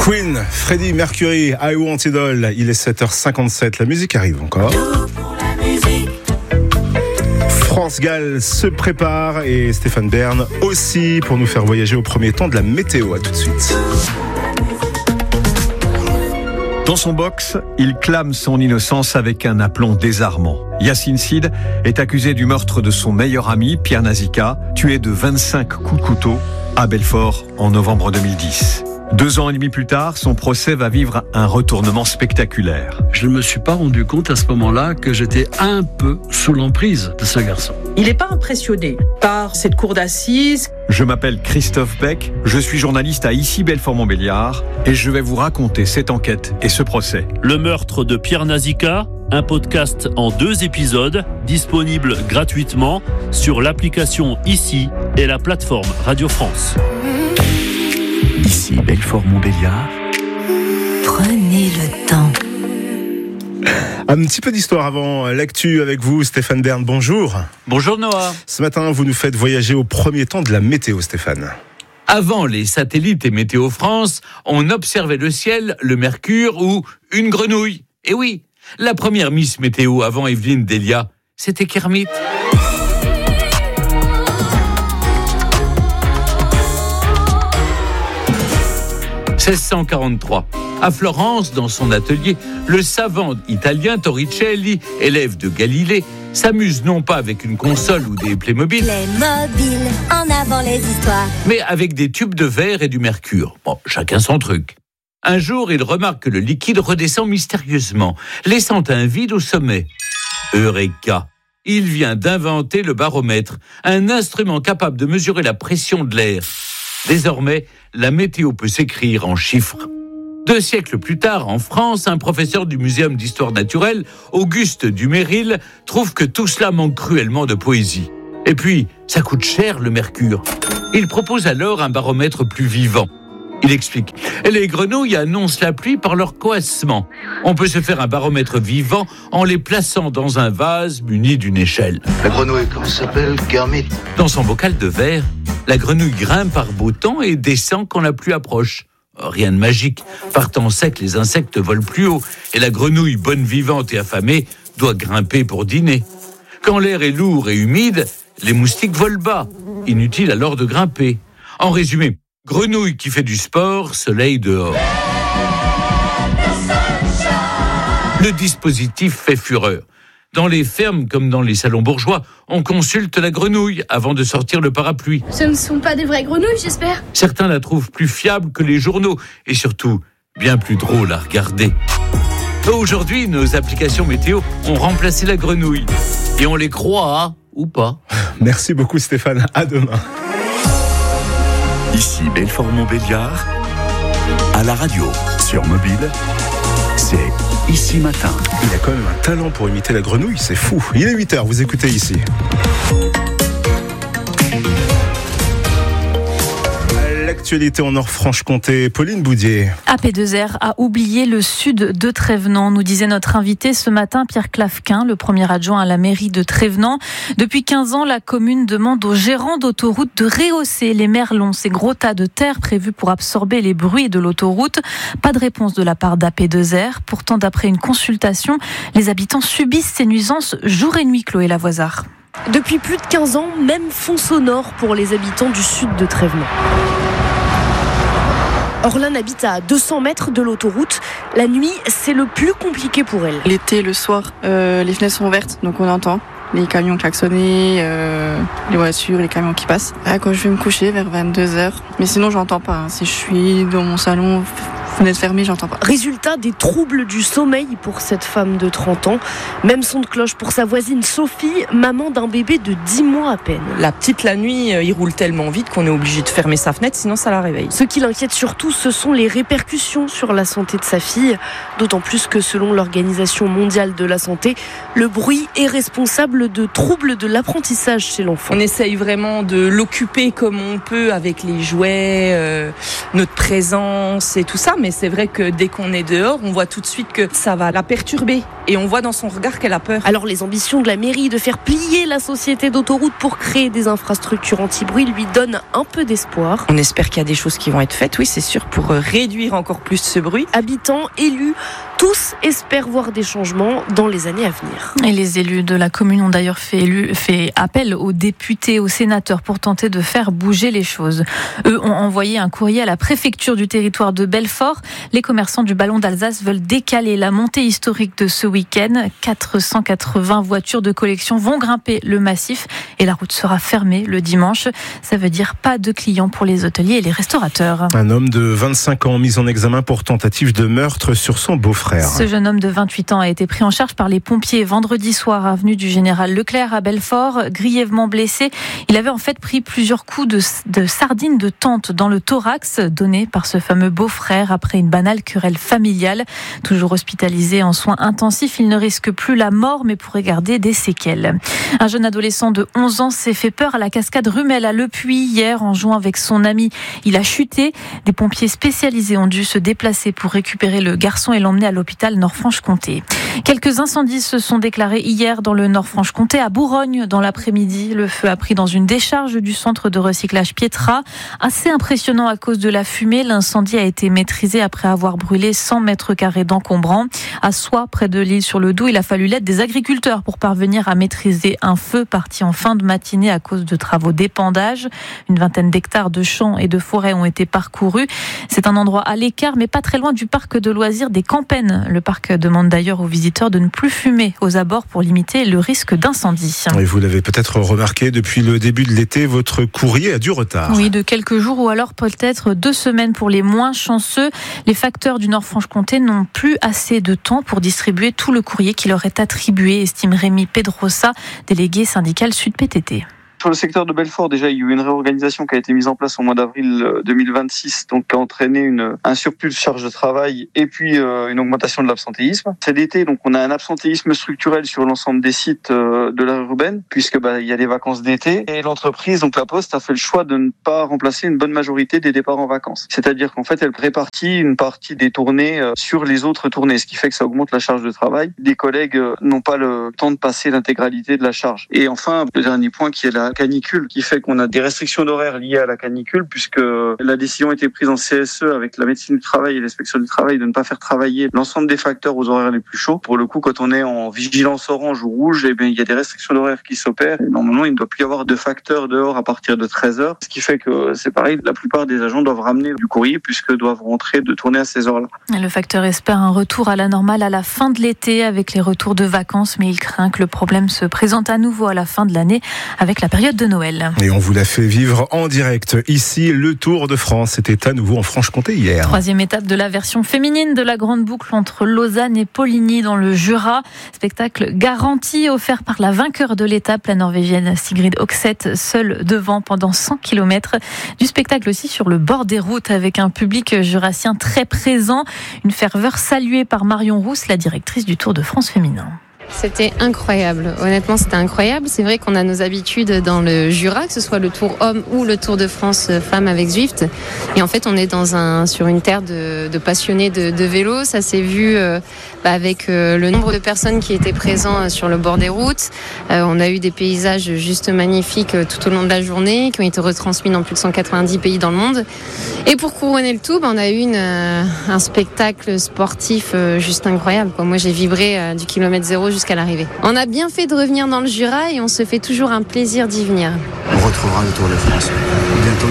Queen, Freddie Mercury, I Want It All. Il est 7h57, la musique arrive encore. France Gall se prépare et Stéphane Bern aussi pour nous faire voyager au premier temps de la météo. À tout de suite. Dans son box, il clame son innocence avec un aplomb désarmant. Yacine Sid est accusé du meurtre de son meilleur ami, Pierre Nazika, tué de 25 coups de couteau à Belfort en novembre 2010. 2 ans et demi plus tard, son procès va vivre un retournement spectaculaire. Je ne me suis pas rendu compte à ce moment-là que j'étais un peu sous l'emprise de ce garçon. Il n'est pas impressionné par cette cour d'assises. Je m'appelle Christophe Beck, je suis journaliste à Ici Belfort-Montbéliard et je vais vous raconter cette enquête et ce procès. Le meurtre de Pierre Nazika, un podcast en 2 épisodes, disponible gratuitement sur l'application Ici et la plateforme Radio France. Ici Belfort-Montbéliard. Prenez le temps. Un petit peu d'histoire avant l'actu avec vous, Stéphane Bern. Bonjour. Bonjour Noah. Ce matin, vous nous faites voyager au premier temps de la météo, Stéphane. Avant les satellites et Météo France, on observait le ciel, le mercure ou une grenouille. Et oui, la première Miss Météo avant Evelyne Delia, c'était Kermit. « 1643. À Florence, dans son atelier, le savant italien Torricelli, élève de Galilée, s'amuse non pas avec une console ou des Playmobil, Playmobil, en avant les histoires. mais avec des tubes de verre et du mercure. Bon, chacun son truc. Un jour, il remarque que le liquide redescend mystérieusement, laissant un vide au sommet. Eureka! Il vient d'inventer le baromètre, un instrument capable de mesurer la pression de l'air. Désormais, la météo peut s'écrire en chiffres. 2 siècles plus tard, en France, un professeur du Muséum d'histoire naturelle, Auguste Duméril, trouve que tout cela manque cruellement de poésie. Et puis, ça coûte cher le mercure. Il propose alors un baromètre plus vivant. Il explique, les grenouilles annoncent la pluie par leur coassement. On peut se faire un baromètre vivant en les plaçant dans un vase muni d'une échelle. La grenouille, comment ça s'appelle? Kermit. Dans son bocal de verre, la grenouille grimpe par beau temps et descend quand la pluie approche. Rien de magique. Partant sec, les insectes volent plus haut et la grenouille, bonne vivante et affamée, doit grimper pour dîner. Quand l'air est lourd et humide, les moustiques volent bas. Inutile alors de grimper. En résumé, grenouille qui fait du sport, soleil dehors. Le dispositif fait fureur. Dans les fermes comme dans les salons bourgeois, on consulte la grenouille avant de sortir le parapluie. Ce ne sont pas des vraies grenouilles, j'espère. Certains la trouvent plus fiable que les journaux et surtout bien plus drôle à regarder. Aujourd'hui, nos applications météo ont remplacé la grenouille. Et on les croit, ou pas. Merci beaucoup, Stéphane. À demain. Ici Belfort-Montbéliard. À la radio, sur mobile, c'est Ici Matin. Il a quand même un talent pour imiter la grenouille, c'est fou. Il est 8h, vous écoutez Ici. L'actualité en Nord-Franche-Comté, Pauline Boudier. AP2R a oublié le sud de Trévenans, nous disait notre invité ce matin, Pierre Clafquin, le premier adjoint à la mairie de Trévenans. Depuis 15 ans, la commune demande aux gérants d'autoroute de rehausser les merlons, ces gros tas de terre prévus pour absorber les bruits de l'autoroute. Pas de réponse de la part d'AP2R. Pourtant, d'après une consultation, les habitants subissent ces nuisances jour et nuit, Chloé Lavoisard. Depuis plus de 15 ans, même fond sonore pour les habitants du sud de Trévenans. Orlane habite à 200 mètres de l'autoroute. La nuit, c'est le plus compliqué pour elle. L'été, le soir, les fenêtres sont ouvertes, donc on entend les camions klaxonner, les voitures, les camions qui passent. Quand je vais me coucher vers 22h, mais sinon j'entends pas. Si je suis dans mon salon, fenêtre fermée, j'entends pas. Résultat des troubles du sommeil pour cette femme de 30 ans. Même son de cloche pour sa voisine Sophie, maman d'un bébé de 10 mois à peine. La petite, la nuit, il roule tellement vite qu'on est obligé de fermer sa fenêtre, sinon ça la réveille. Ce qui l'inquiète surtout, ce sont les répercussions sur la santé de sa fille. D'autant plus que selon l'Organisation mondiale de la santé, le bruit est responsable de troubles de l'apprentissage chez l'enfant. On essaye vraiment de l'occuper comme on peut avec les jouets, notre présence et tout ça, mais c'est vrai que dès qu'on est dehors, on voit tout de suite que ça va la perturber et on voit dans son regard qu'elle a peur. Alors les ambitions de la mairie de faire plier la société d'autoroute pour créer des infrastructures anti-bruit lui donnent un peu d'espoir. On espère qu'il y a des choses qui vont être faites, oui c'est sûr, pour réduire encore plus ce bruit. Habitants, élus, tous espèrent voir des changements dans les années à venir. Et les élus de la commune ont d'ailleurs fait appel aux députés, aux sénateurs pour tenter de faire bouger les choses. Eux ont envoyé un courrier à la préfecture du territoire de Belfort. Les commerçants du Ballon d'Alsace veulent décaler la montée historique de ce week-end. 480 voitures de collection vont grimper le massif et la route sera fermée le dimanche. Ça veut dire pas de clients pour les hôteliers et les restaurateurs. Un homme de 25 ans mis en examen pour tentative de meurtre sur son beau-frère. Ce jeune homme de 28 ans a été pris en charge par les pompiers vendredi soir avenue du Général Leclerc à Belfort, grièvement blessé. Il avait en fait pris plusieurs coups de sardines de tente dans le thorax donné par ce fameux beau-frère après une banale querelle familiale. Toujours hospitalisé en soins intensifs, il ne risque plus la mort mais pourrait garder des séquelles. Un jeune adolescent de 11 ans s'est fait peur à la cascade Rumel à Le Puy hier en jouant avec son ami. Il a chuté. Des pompiers spécialisés ont dû se déplacer pour récupérer le garçon et l'emmener à l'hôpital Nord-Franche-Comté. Quelques incendies se sont déclarés hier dans le Nord-Franche-Comté, à Bourgogne dans l'après-midi. Le feu a pris dans une décharge du centre de recyclage Pietra. Assez impressionnant à cause de la fumée, l'incendie a été maîtrisé après avoir brûlé 100 mètres carrés d'encombrants. À Soie, près de l'Île-sur-le-Doubs, il a fallu l'aide des agriculteurs pour parvenir à maîtriser un feu parti en fin de matinée à cause de travaux d'épandage. Une vingtaine d'hectares de champs et de forêts ont été parcourus. C'est un endroit à l'écart, mais pas très loin du parc de loisirs des Campennes. Le parc demande d'ailleurs aux visiteurs de ne plus fumer aux abords pour limiter le risque d'incendie. Et vous l'avez peut-être remarqué, depuis le début de l'été, votre courrier a du retard. Oui, de quelques jours ou alors peut-être 2 semaines pour les moins chanceux. Les facteurs du Nord-Franche-Comté n'ont plus assez de temps pour distribuer tout le courrier qui leur est attribué, estime Rémi Pedrosa, délégué syndical Sud-PTT. Sur le secteur de Belfort, déjà, il y a eu une réorganisation qui a été mise en place au mois d'avril 2026, donc qui a entraîné un surplus de charge de travail et puis une augmentation de l'absentéisme. Cet été, donc, on a un absentéisme structurel sur l'ensemble des sites de l'aire urbaine, puisque il y a les vacances d'été. Et l'entreprise, donc la Poste, a fait le choix de ne pas remplacer une bonne majorité des départs en vacances. C'est-à-dire qu'en fait, elle répartit une partie des tournées sur les autres tournées, ce qui fait que ça augmente la charge de travail. Des collègues n'ont pas le temps de passer l'intégralité de la charge. Et enfin, le dernier point qui est la canicule, qui fait qu'on a des restrictions d'horaire liées à la canicule, puisque la décision a été prise en CSE avec la médecine du travail et l'inspection du travail de ne pas faire travailler l'ensemble des facteurs aux horaires les plus chauds. Pour le coup, quand on est en vigilance orange ou rouge, il y a des restrictions d'horaire qui s'opèrent. Et normalement, il ne doit plus y avoir de facteurs dehors à partir de 13h. Ce qui fait que c'est pareil, la plupart des agents doivent ramener du courrier puisque doivent rentrer de tourner à ces heures-là. Le facteur espère un retour à la normale à la fin de l'été avec les retours de vacances, mais il craint que le problème se présente à nouveau à la fin de l'année avec la période de Noël. Et on vous l'a fait vivre en direct. Ici, le Tour de France. C'était à nouveau en Franche-Comté hier. 3e étape de la version féminine de la grande boucle entre Lausanne et Poligny dans le Jura. Spectacle garanti offert par la vainqueur de l'étape, la Norvégienne Sigrid Oxeth, seule devant pendant 100 km. Du spectacle aussi sur le bord des routes avec un public jurassien très présent. Une ferveur saluée par Marion Rousse, la directrice du Tour de France féminin. C'était incroyable, honnêtement c'était incroyable. C'est vrai qu'on a nos habitudes dans le Jura, que ce soit le Tour Homme ou le Tour de France Femmes avec Zwift. Et en fait on est sur une terre de passionnés de vélo. Ça s'est vu avec le nombre de personnes qui étaient présents sur le bord des routes. On a eu des paysages juste magnifiques tout au long de la journée, qui ont été retransmis dans plus de 190 pays dans le monde. Et pour couronner le tout, on a eu un spectacle sportif juste incroyable. Moi j'ai vibré du kilomètre zéro jusqu'à l'arrivée. On a bien fait de revenir dans le Jura et on se fait toujours un plaisir d'y venir. On retrouvera le Tour de France bientôt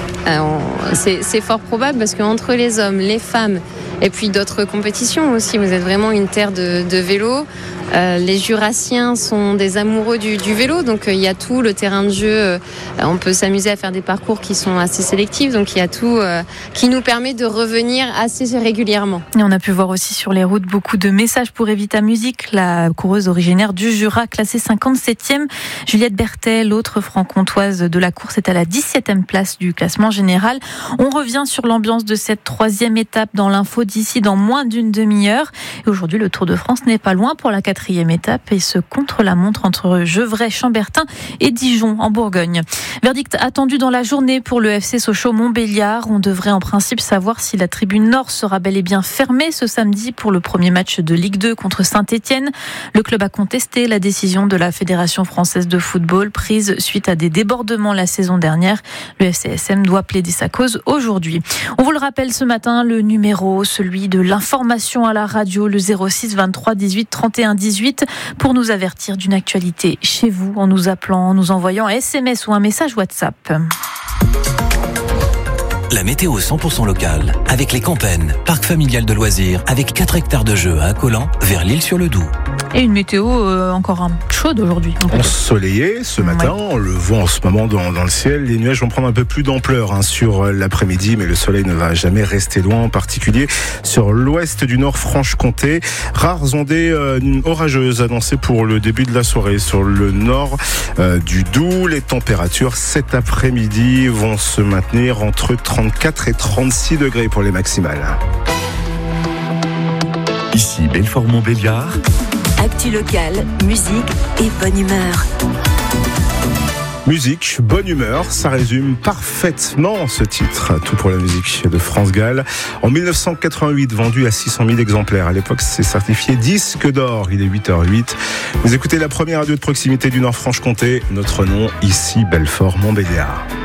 ici. C'est fort probable parce qu'entre les hommes, les femmes et puis d'autres compétitions aussi, vous êtes vraiment une terre de vélo. Les Jurassiens sont des amoureux du vélo, donc il y a tout, le terrain de jeu, on peut s'amuser à faire des parcours qui sont assez sélectifs, donc il y a tout qui nous permet de revenir assez régulièrement. Et on a pu voir aussi sur les routes beaucoup de messages pour Evita Music, la coureuse originaire du Jura, classée 57e. Juliette Berthet, l'autre franc-comtoise de la course, est à la 17e place du classement général. On revient sur l'ambiance de cette 3e étape dans l'info d'ici dans moins d'une demi-heure. Et aujourd'hui, le Tour de France n'est pas loin pour la 4e 4e étape et ce contre-la-montre entre Gevrey-Chambertin et Dijon en Bourgogne. Verdict attendu dans la journée pour le FC Sochaux-Montbéliard. On devrait en principe savoir si la tribune nord sera bel et bien fermée ce samedi pour le premier match de Ligue 2 contre Saint-Étienne. Le club a contesté la décision de la Fédération française de football prise suite à des débordements la saison dernière. Le FCSM doit plaider sa cause aujourd'hui. On vous le rappelle ce matin, le numéro, celui de l'information à la radio, le 06 23 18 31 18 pour nous avertir d'une actualité chez vous en nous appelant, en nous envoyant un SMS ou un message WhatsApp. La météo 100% locale avec les Campennes, parc familial de loisirs avec 4 hectares de jeux à Accolan vers l'Île-sur-le-Doubs. Et une météo encore chaude aujourd'hui. Ensoleillé ce matin, on le voit en ce moment dans le ciel. Les nuages vont prendre un peu plus d'ampleur sur l'après-midi, mais le soleil ne va jamais rester loin, en particulier sur l'ouest du Nord Franche-Comté. Rares ondées orageuses annoncées pour le début de la soirée sur le nord du Doubs. Les températures cet après-midi vont se maintenir entre 34 et 36 degrés pour les maximales. Ici Belfort-Montbéliard. Actu locale, musique et bonne humeur. Musique, bonne humeur, ça résume parfaitement ce titre. Tout pour la musique de France Gall. En 1988, vendu à 600 000 exemplaires. À l'époque, c'est certifié disque d'or. Il est 8h08. Vous écoutez la première radio de proximité du Nord Franche-Comté. Notre nom, ici Belfort-Montbéliard.